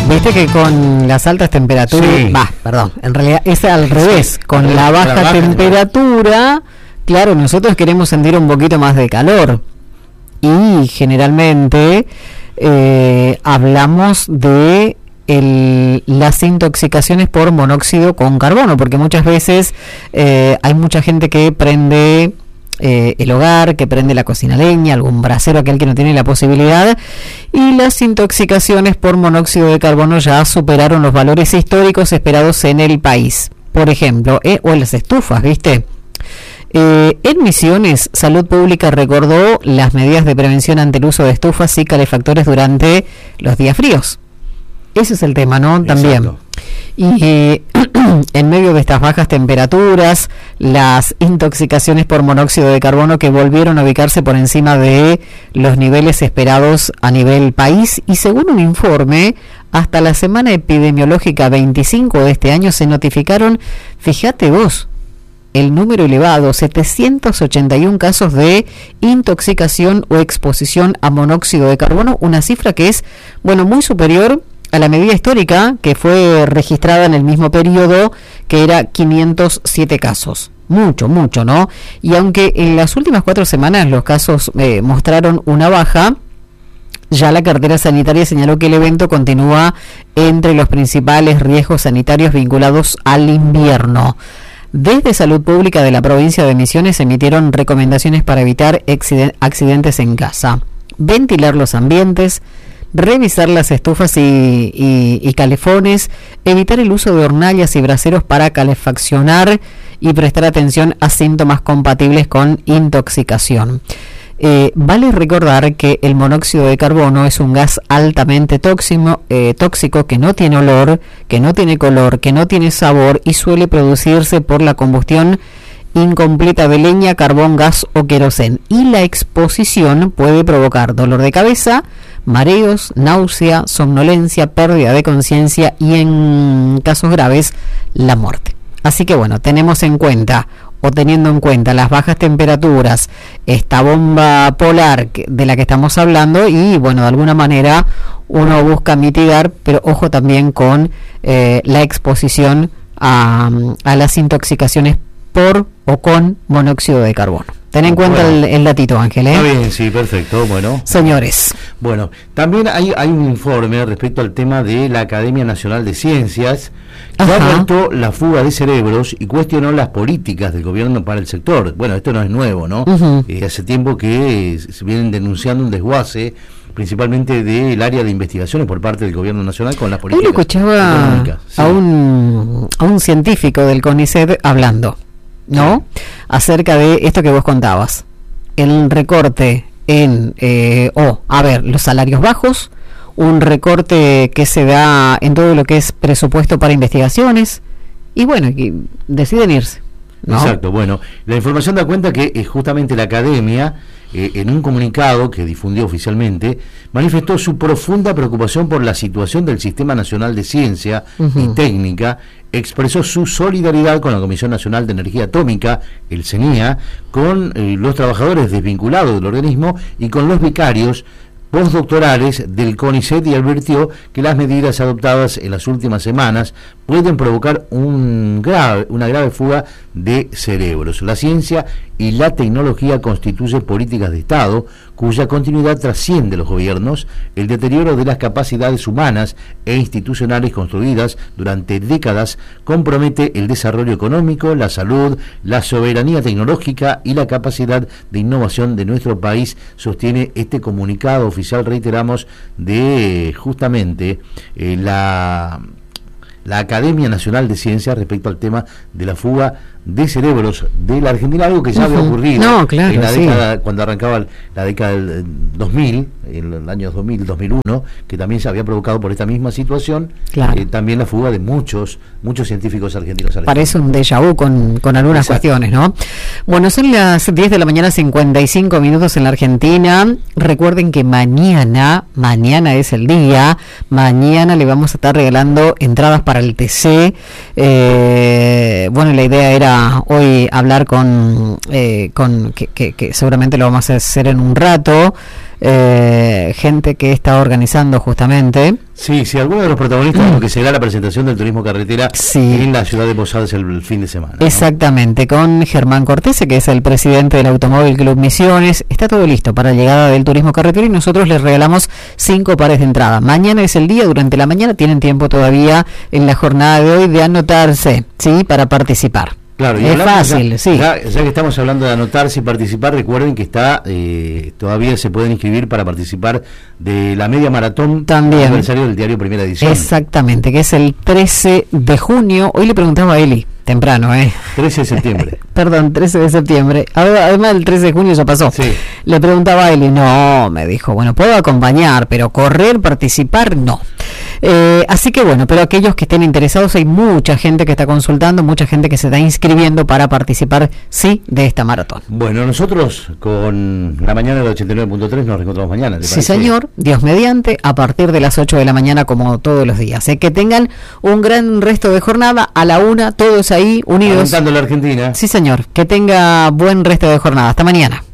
Viste que con las altas temperaturas, Sí. en realidad es al revés, con la baja temperatura, claro, nosotros queremos sentir un poquito más de calor y generalmente hablamos de las intoxicaciones por monóxido con carbono, porque muchas veces hay mucha gente que prende el hogar, que prende la cocina a leña, algún brasero, aquel que no tiene la posibilidad, y las intoxicaciones por monóxido de carbono ya superaron los valores históricos esperados en el país. Por ejemplo, o en las estufas, ¿viste? En Misiones, Salud Pública recordó las medidas de prevención ante el uso de estufas y calefactores durante los días fríos. Ese es el tema, ¿no? También. Exacto. Y en medio de estas bajas temperaturas, las intoxicaciones por monóxido de carbono que volvieron a ubicarse por encima de los niveles esperados a nivel país, y según un informe, hasta la semana epidemiológica 25 de este año se notificaron, fíjate vos, el número elevado, 781 casos de intoxicación o exposición a monóxido de carbono, una cifra que es, muy superior a la medida histórica que fue registrada en el mismo periodo, que era 507 casos. Mucho, ¿no? Y aunque en las últimas 4 semanas los casos mostraron una baja, ya la cartera sanitaria señaló que el evento continúa entre los principales riesgos sanitarios vinculados al invierno. Desde Salud Pública de la provincia de Misiones emitieron recomendaciones para evitar accidentes en casa, ventilar los ambientes, revisar las estufas y calefones, evitar el uso de hornallas y braseros para calefaccionar y prestar atención a síntomas compatibles con intoxicación. Vale recordar que el monóxido de carbono es un gas altamente tóxico que no tiene olor, que no tiene color, que no tiene sabor y suele producirse por la combustión incompleta de leña, carbón, gas o querosén, y la exposición puede provocar dolor de cabeza, mareos, náusea, somnolencia, pérdida de conciencia y en casos graves la muerte. Así que tenemos en cuenta, o teniendo en cuenta las bajas temperaturas, esta bomba polar de la que estamos hablando, y de alguna manera uno busca mitigar, pero ojo también con la exposición a las intoxicaciones por o con monóxido de carbono. Ten en cuenta el datito, Ángel, ¿eh? Está bien, sí, perfecto. Bueno, señores. También hay un informe respecto al tema de la Academia Nacional de Ciencias que alertó la fuga de cerebros y cuestionó las políticas del gobierno para el sector. Esto no es nuevo, ¿no? Hace tiempo que se vienen denunciando un desguace, principalmente del área de investigaciones por parte del gobierno nacional con las políticas. Hoy lo escuchaba a un científico del CONICET hablando, ¿no? Acerca de esto que vos contabas, el recorte en los salarios bajos, un recorte que se da en todo lo que es presupuesto para investigaciones, y deciden irse, ¿no? Exacto. La información da cuenta que justamente la academia, en un comunicado que difundió oficialmente, manifestó su profunda preocupación por la situación del Sistema Nacional de Ciencia y Técnica, expresó su solidaridad con la Comisión Nacional de Energía Atómica, el CENIA, con los trabajadores desvinculados del organismo y con los becarios postdoctorales del CONICET, y advirtió que las medidas adoptadas en las últimas semanas pueden provocar una grave fuga de cerebros. La ciencia y la tecnología constituyen políticas de Estado cuya continuidad trasciende los gobiernos. El deterioro de las capacidades humanas e institucionales construidas durante décadas compromete el desarrollo económico, la salud, la soberanía tecnológica y la capacidad de innovación de nuestro país, sostiene este comunicado oficial, reiteramos, de justamente la Academia Nacional de Ciencias respecto al tema de la fuga de cerebros de la Argentina, algo que ya había ocurrido en la década, cuando arrancaba la década del 2000, en el año 2000, 2001, que también se había provocado por esta misma situación, también la fuga de muchos científicos argentinos. Parece un déjà vu con algunas cuestiones, ¿no? Son las 10 de la mañana, 55 minutos en la Argentina. Recuerden que mañana es el día, mañana le vamos a estar regalando entradas para el TC. La idea era a hoy hablar con que seguramente lo vamos a hacer en un rato, gente que está organizando justamente. Sí, alguno de los protagonistas de lo que será la presentación del turismo carretera en la ciudad de Posadas el fin de semana, ¿no? Exactamente, con Germán Cortese, que es el presidente del Automóvil Club Misiones. Está todo listo para la llegada del turismo carretera y nosotros les regalamos 5 pares de entrada. Mañana es el día, durante la mañana tienen tiempo todavía en la jornada de hoy de anotarse, ¿sí? Para participar. Claro, y es fácil, ya que estamos hablando de anotarse y participar, recuerden que todavía se pueden inscribir para participar de la media maratón también aniversario del diario Primera Edición. Exactamente, que es el 13 de junio. Hoy le preguntaba a Eli, temprano, 13 de septiembre. Perdón, 13 de septiembre. Además, el 13 de junio ya pasó. Sí. Le preguntaba a Eli, no, me dijo, bueno, puedo acompañar, pero correr, participar, no. Así que bueno, pero aquellos que estén interesados, hay mucha gente que está consultando, mucha gente que se está inscribiendo para participar, sí, de esta maratón. Bueno, nosotros con la mañana del 89.3 nos reencontramos mañana. ¿te parece? Sí, señor, Dios mediante, a partir de las 8 de la mañana como todos los días. Que tengan un gran resto de jornada, a la 1, todos ahí unidos. Aumentando la Argentina. Sí, señor, que tenga buen resto de jornada. Hasta mañana.